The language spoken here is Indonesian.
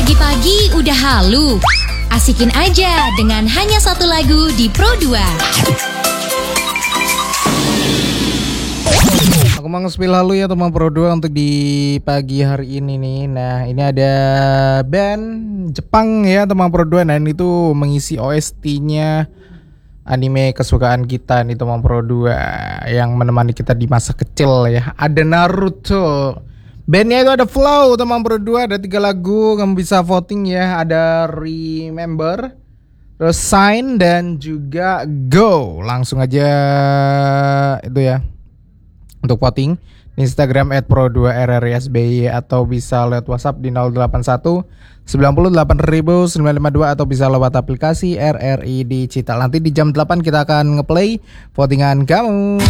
Pagi-pagi udah halu. Asikin aja dengan hanya satu lagu di Pro 2. Aku mau nge-spill lalu ya teman Pro 2 untuk di pagi hari ini nih. Nah ini ada band Jepang ya teman Pro 2. Nah ini tuh mengisi OST-nya anime kesukaan kita nih teman Pro 2, yang menemani kita di masa kecil ya. Ada Naruto. Bandnya itu ada Flow teman Pro 2. Ada 3 lagu, kamu bisa voting ya. Ada Remember, terus Sign, dan juga Go. Langsung aja itu ya untuk voting di Instagram @pro2rrsby atau bisa lewat WhatsApp di 081 98952 atau bisa lewat aplikasi RRI Digital. Nanti di jam 8 kita akan ngeplay votingan kamu.